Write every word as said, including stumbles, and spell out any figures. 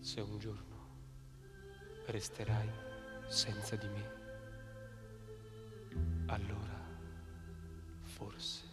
Se un giorno resterai senza di me, allora forse